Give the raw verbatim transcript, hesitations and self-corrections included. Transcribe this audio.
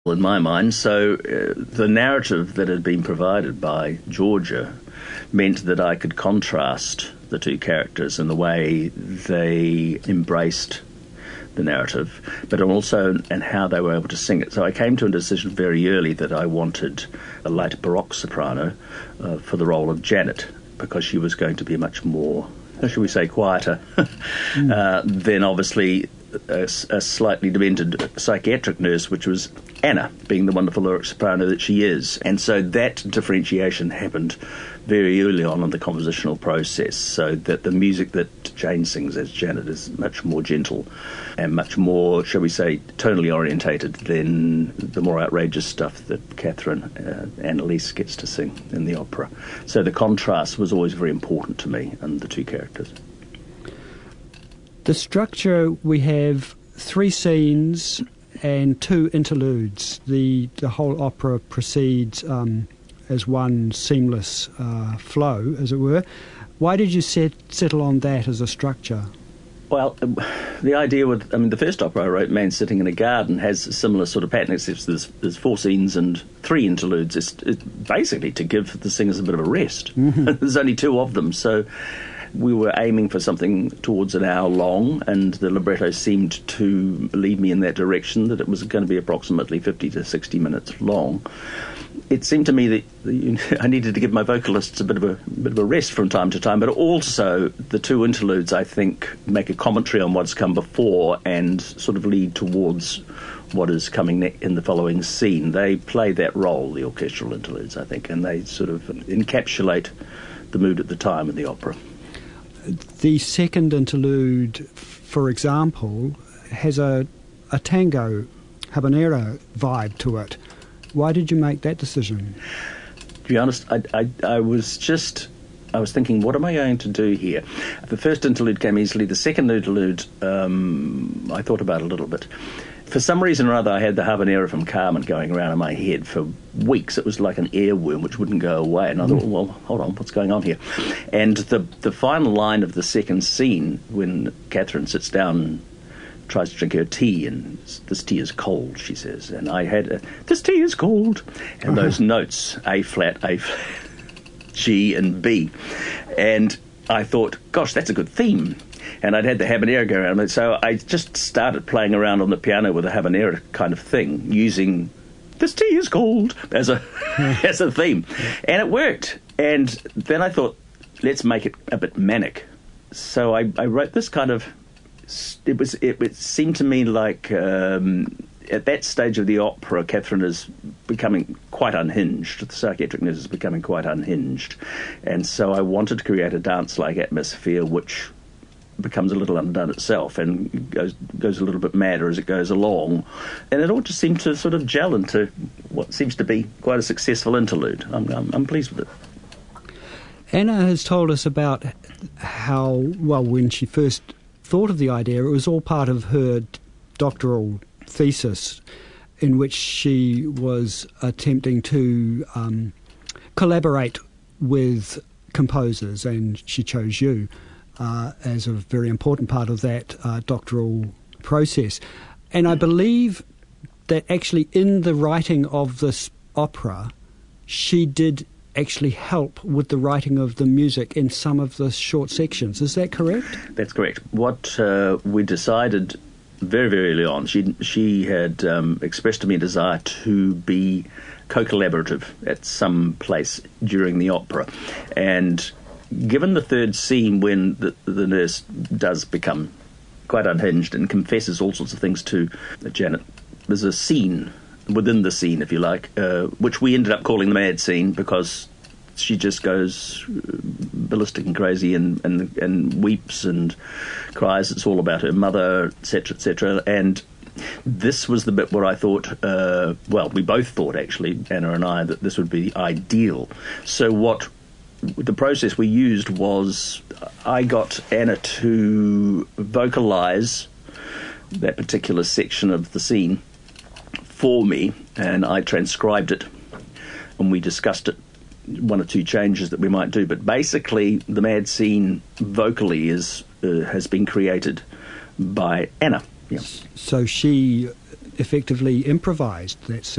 in my mind. So uh, the narrative that had been provided by Georgia meant that I could contrast the two characters in the way they embraced the narrative, but also in how they were able to sing it. So I came to a decision very early that I wanted a light baroque soprano uh, for the role of Janet, because she was going to be much more, how should we say, quieter mm. uh, than obviously a, a slightly demented psychiatric nurse, which was Anna, being the wonderful lyric soprano that she is. And so that differentiation happened very early on in the compositional process, so that the music that Jane sings as Janet is much more gentle and much more, shall we say, tonally orientated than the more outrageous stuff that Catherine uh, Annalise gets to sing in the opera. So the contrast was always very important to me and the two characters. The structure, we have three scenes and two interludes. The the whole opera proceeds um, as one seamless uh, flow, as it were. Why did you set, settle on that as a structure? Well, the idea with, I mean, the first opera I wrote, Man Sitting in a Garden, has a similar sort of pattern, except there's, there's four scenes and three interludes. It's, it's basically to give the singers a bit of a rest. Mm-hmm. There's only two of them, so we were aiming for something towards an hour long, and the libretto seemed to lead me in that direction, that it was going to be approximately fifty to sixty minutes long. It seemed to me that I needed to give my vocalists a bit of a, a bit of a rest from time to time, but also the two interludes, I think, make a commentary on what's come before and sort of lead towards what is coming ne- in the following scene. They play that role, the orchestral interludes, I think, and they sort of encapsulate the mood at the time of the opera. The second interlude, for example, has a, a tango habanera vibe to it. Why did you make that decision? To be honest, I, I, I was just, I was thinking, what am I going to do here? The first interlude came easily. The second interlude, um, I thought about a little bit. For some reason or other, I had the habanera from Carmen going around in my head for weeks. It was like an earworm which wouldn't go away. And I thought, well, hold on, what's going on here? And the the final line of the second scene, when Catherine sits down, tries to drink her tea, and this tea is cold, she says. And I had, a, this tea is cold. And uh-huh. those notes, A flat, A flat, G and B. And I thought, gosh, that's a good theme. And I'd had the habanera go around, so I just started playing around on the piano with a habanera kind of thing, using this tea is cold as a as a theme, and it worked. And then I thought, let's make it a bit manic. So I, I wrote this kind of. It was it, it seemed to me like um, at that stage of the opera, Catherine is becoming quite unhinged. The psychiatric nurse is becoming quite unhinged, and so I wanted to create a dance-like atmosphere which becomes a little undone itself and goes goes a little bit madder as it goes along, and it all just seemed to sort of gel into what seems to be quite a successful interlude. I'm, I'm, I'm pleased with it. Anna has told us about how, well, when she first thought of the idea, it was all part of her doctoral thesis, in which she was attempting to um, collaborate with composers, and she chose you Uh, as a very important part of that uh, doctoral process. And I believe that actually in the writing of this opera, she did actually help with the writing of the music in some of the short sections. Is that correct? That's correct. What uh, we decided very, very early on, she, she had um, expressed to me a desire to be co-collaborative at some place during the opera. And given the third scene, when the, the nurse does become quite unhinged and confesses all sorts of things to Janet, there's a scene within the scene, if you like, uh, which we ended up calling the mad scene, because she just goes ballistic and crazy and, and, and weeps and cries. It's all about her mother, et cetera, et cetera. And this was the bit where I thought, uh, well, we both thought, actually, Anna and I, that this would be ideal. So what the process we used was, I got Anna to vocalise that particular section of the scene for me, and I transcribed it, and we discussed it, one or two changes that we might do. But basically, the mad scene vocally is uh, has been created by Anna. Yeah. So she effectively improvised that